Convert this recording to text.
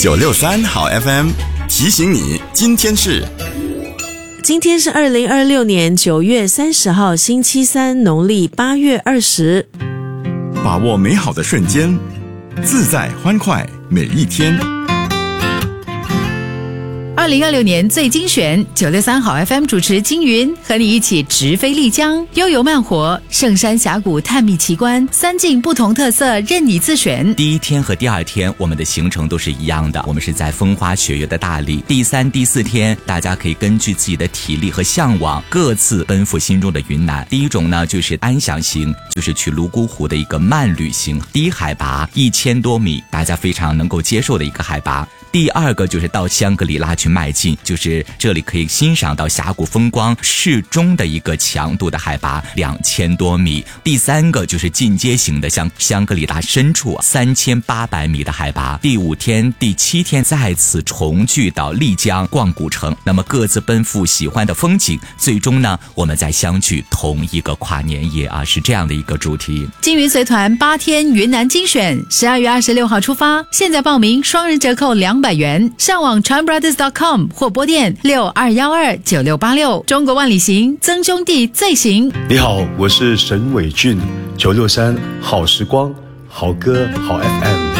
963好 FM 提醒你，今天是 2026年9月30号星期三，农历8月20。 把握美好的瞬间，自在欢快每一天。 2026年最精选963好 FM 主持金云，和你一起直飞丽江，悠游慢活，圣山峡谷探秘奇观，三境不同特色任你自选。 第一天和第二天我们的行程都是一样的，我们是在风花雪月的大理。第3、第4天大家可以根据自己的体力和向往，各自奔赴心中的云南。第一种呢就是安详行，就是去泸沽湖的一个慢旅行，低海拔1000多米，大家非常能够接受的一个海拔。第二个就是到香格里拉去迈进，就是这里可以欣赏到峡谷风光，适中的一个强度的海拔2000多米。第三个就是进阶型的，像香格里拉深处3800米的海拔。第5天、第7天再次重聚到丽江逛古城，那么各自奔赴喜欢的风景，最终呢我们再相聚同一个跨年夜啊，是这样的一个主题。 金云随团8天云南精选，12月26号出发，现在报名双人折扣200元，上网 chanbrothers.com 或拨电62129686。中国万里行，曾兄弟最行。 你好，我是沈伟俊，963好时光，好歌好 FM。